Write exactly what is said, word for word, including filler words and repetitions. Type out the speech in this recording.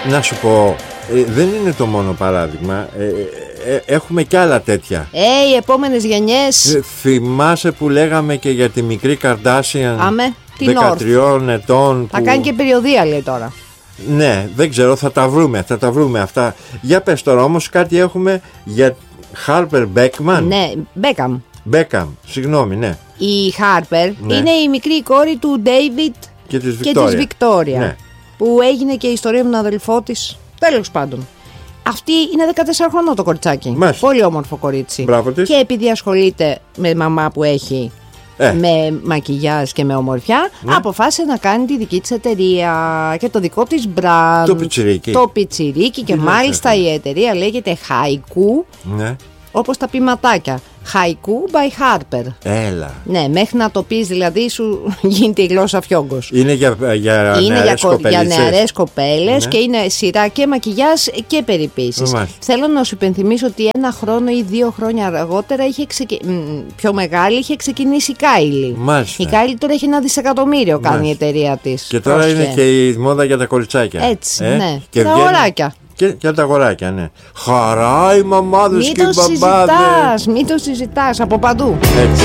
Να σου πω, ε, δεν είναι το μόνο παράδειγμα. ε, ε, Έχουμε κι άλλα τέτοια. Ε, οι επόμενες γενιές. ε, Θυμάσαι που λέγαμε και για τη μικρή Καρντάσιαν? Άμε, την δεκατριών ετών Θα που... κάνει και περιοδία, λέει τώρα. Ναι, δεν ξέρω, θα τα βρούμε, θα τα βρούμε αυτά. Για πες τώρα όμως, κάτι έχουμε για Harper Beckman. Ναι, Μπέκαμ. Beckham, συγγνώμη, ναι. Η Χάρπερ Ναι. είναι η μικρή κόρη του Ντέιβιτ Και της και της Βικτόρια. Ναι. Που έγινε και η ιστορία με τον αδελφό της. Τέλος πάντων. Αυτή είναι δεκατέσσερα χρονών το κοριτσάκι. Μάλιστα. Πολύ όμορφο κορίτσι. Μπράβο της. Και επειδή ασχολείται με μαμά που έχει Ε. με μακιγιάζ και με ομορφιά, Ναι. αποφάσισε να κάνει τη δική της εταιρεία και το δικό της brand. Το πιτσιρίκι. Το πιτσιρίκι και Τι μάλιστα λέτε. η εταιρεία λέγεται Haiku, Ναι. όπως τα ποιηματάκια. Haiku by Harper. Έλα. Ναι, μέχρι να το πεις δηλαδή σου γίνεται η γλώσσα φιόγκος. Είναι για, για Είναι νεαρές για, κο- για κοπελίτσες. νεαρές κοπέλες Ναι. και είναι σειρά και μακιγιάζ και περιποίησης. Μάλιστα. Θέλω να σου υπενθυμίσω ότι ένα χρόνο ή δύο χρόνια αργότερα είχε ξεκι... μ, πιο μεγάλη είχε ξεκινήσει η Κάιλι. Μάλιστα. Η Κάιλι τώρα έχει ένα δισεκατομμύριο κάνει Μάλιστα. η εταιρεία της. Και τώρα Πρόσεχε. είναι και η μόδα για τα κοριτσάκια. Έτσι, ναι. Και Τα βγαίνει- αγοράκια. Και, και τα αγοράκια, ναι. Χαρά οι μαμάδες Μην και οι το μπαμπάδες. συζητάς, μην το συζητάς από παντού. Έτσι.